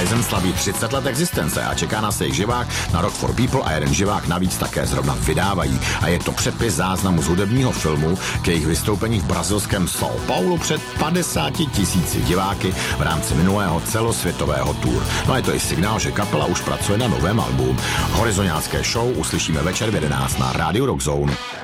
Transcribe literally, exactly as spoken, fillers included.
Horizon slaví třicet let existence a čeká na se jejich živák na Rock for People a jeden živák navíc také zrovna vydávají. A je to přepis záznamu z hudebního filmu k jejich vystoupení v brazilském São Paulo před padesáti tisíci diváky v rámci minulého celosvětového tour. No a je to i signál, že kapela už pracuje na novém albu. Horizoňácké show uslyšíme večer v jedenáct na Rádiu Rock Zone.